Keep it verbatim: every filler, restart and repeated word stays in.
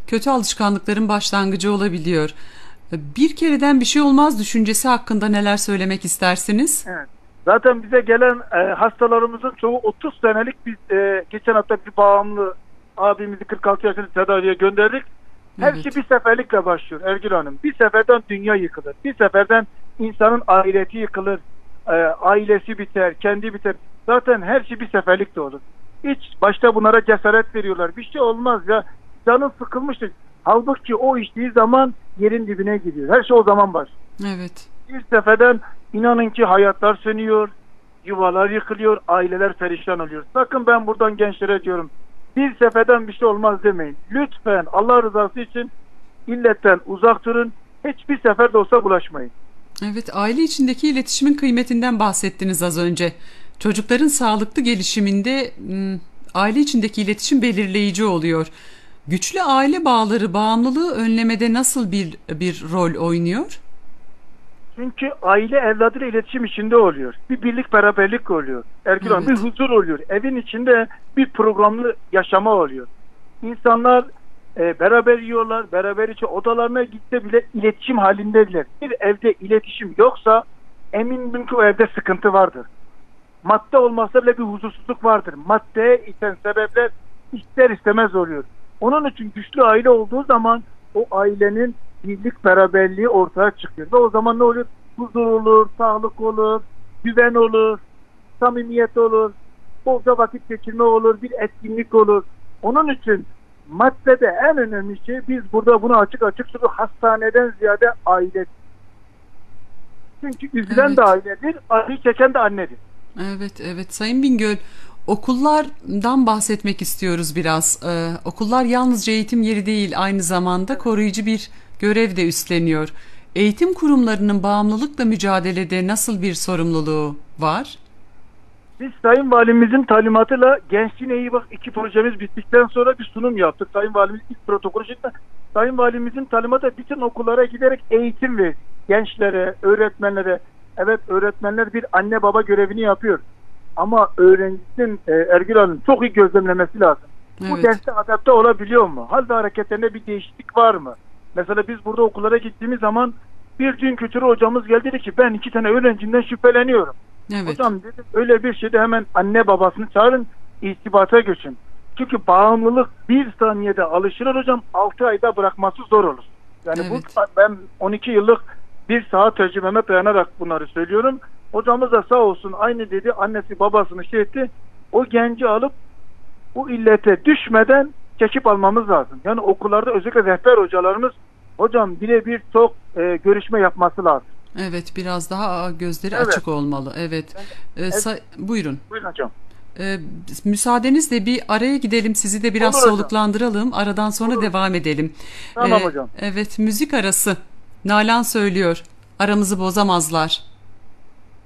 kötü alışkanlıkların başlangıcı olabiliyor. Bir kereden bir şey olmaz düşüncesi hakkında neler söylemek istersiniz? Evet. Zaten bize gelen e, hastalarımızın çoğu otuz senelik, biz e, geçen hafta bir bağımlı abimizi kırk altı yaşında tedaviye gönderdik. Her Evet. şey bir seferlikle başlıyor Ergül Hanım. Bir seferden dünya yıkılır. Bir seferden insanın ailesi yıkılır. E, ailesi biter, kendi biter. Zaten her şey bir seferlikle olur. Hiç başta bunlara cesaret veriyorlar. Bir şey olmaz ya. Canın sıkılmıştır. Halbuki o içtiği zaman yerin dibine gidiyor. Her şey o zaman başlıyor. Evet. Bir seferden inanın ki hayatlar sönüyor, yuvalar yıkılıyor, aileler perişan oluyor. Sakın, ben buradan gençlere diyorum, bir seferden bir şey olmaz demeyin. Lütfen Allah rızası için illetten uzak durun. Hiçbir sefer de olsa bulaşmayın. Evet, aile içindeki iletişimin kıymetinden bahsettiniz az önce. Çocukların sağlıklı gelişiminde m, aile içindeki iletişim belirleyici oluyor. Güçlü aile bağları bağımlılığı önlemede nasıl bir bir rol oynuyor? Çünkü aile evladıyla iletişim içinde oluyor. Bir birlik beraberlik oluyor. Ergül Hanım, Evet. bir huzur oluyor. Evin içinde bir programlı yaşama oluyor. İnsanlar e, beraber yiyorlar, beraber içi odalarına gitse bile iletişim halindedirler. Bir evde iletişim yoksa eminim ki o evde sıkıntı vardır. Madde olmasa bile bir huzursuzluk vardır. Maddeye iten sebepler ister istemez oluyor. Onun için güçlü aile olduğu zaman o ailenin birlik beraberliği ortaya çıkıyor. Ve o zaman ne oluyor? Huzur olur, sağlık olur, güven olur, samimiyet olur, bolca vakit geçirme olur, bir etkinlik olur. Onun için maddede en önemli şey, biz burada bunu açık açık söylüyoruz, hastaneden ziyade ailedir. Çünkü üzülen Evet. de ailedir, acı çeken de annedir. Evet, evet. Sayın Bingöl, okullardan bahsetmek istiyoruz biraz. Ee, okullar yalnızca eğitim yeri değil, aynı zamanda koruyucu bir görev de üstleniyor. Eğitim kurumlarının bağımlılıkla mücadelede nasıl bir sorumluluğu var? Biz Sayın Valimizin talimatıyla Gençliğine İyi Bak iki projemiz bittikten sonra bir sunum yaptık. Sayın Valimiz ilk protokolü çıktı. Sayın Valimizin talimatı bütün okullara giderek eğitim ver. Gençlere, öğretmenlere. Evet, öğretmenler bir anne baba görevini yapıyor. Ama öğrencisinin e, Ergül Hanım çok iyi gözlemlemesi lazım. Bu Evet. derste adapte olabiliyor mu? Hal ve hareketlerinde bir değişiklik var mı? Mesela biz burada okullara gittiğimiz zaman bir din kültürü hocamız geldi, dedi ki ben iki tane öğrencimden şüpheleniyorum. Evet. Hocam dedim, öyle bir şeyde hemen anne babasını çağırın, irtibata geçin. Çünkü bağımlılık bir saniyede alışılır hocam, altı ayda bırakması zor olur. Yani Evet. bu, ben on iki yıllık bir saat tecrübeme dayanarak bunları söylüyorum. Hocamız da sağ olsun aynı dedi, annesi babasını şey etti. O genci alıp bu illete düşmeden çekip almamız lazım. Yani okullarda özellikle rehber hocalarımız hocam birebir çok e, görüşme yapması lazım. Evet, biraz daha gözleri Evet. açık olmalı. Evet. Ee, say- buyurun. Buyurun hocam. Ee, müsaadenizle bir araya gidelim, sizi de biraz Olur hocam. soluklandıralım. Aradan sonra Olur. devam edelim. Tamam Ee, hocam. Evet, müzik arası. Nalan söylüyor. Aramızı bozamazlar.